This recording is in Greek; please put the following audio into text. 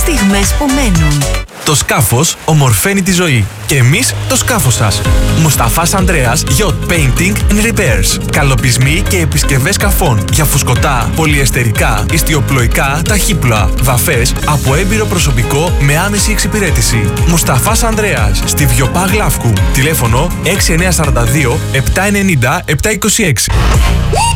στιγμές που μένουν. Το σκάφος ομορφαίνει τη ζωή. Και εμείς το σκάφος σας. Μουσταφάς Ανδρέας Yacht Painting and Repairs. Καλοπισμοί και επισκευές σκαφών για φουσκωτά, πολυεστερικά, ιστιοπλοϊκά, ταχύπλοα, βαφές από έμπειρο προσωπικό με άμεση εξυπηρέτηση. Μουσταφάς Ανδρέας στη Βιοπά Γλαύκου. Τηλέφωνο 6942 790 726.